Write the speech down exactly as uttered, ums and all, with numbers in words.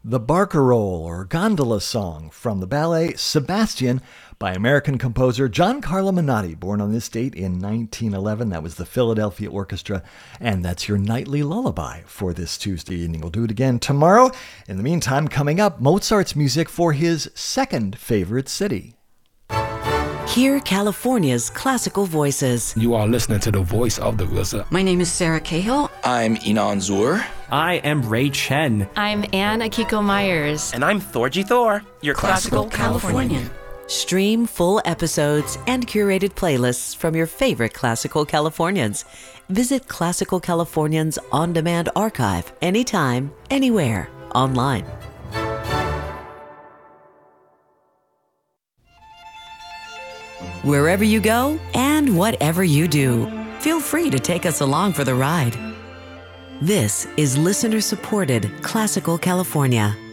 The Barcarolle or Gondola Song from the ballet Sebastian by American composer John Carlo Menotti, born on this date in nineteen eleven. That was the Philadelphia Orchestra, and that's your nightly lullaby for this Tuesday evening. We'll do it again tomorrow. In the meantime, coming up, Mozart's music for his second favorite city. Hear California's classical voices. You are listening to the voice of the RZA. My name is Sarah Cahill. I'm Inan Zur. I am Ray Chen. I'm Anne Akiko Myers. And I'm Thorgy Thor, your classical, classical Californian. Californian. Stream full episodes and curated playlists from your favorite classical Californians. Visit Classical Californians On Demand Archive anytime, anywhere, online. Wherever you go and whatever you do, feel free to take us along for the ride. This is listener-supported Classical California.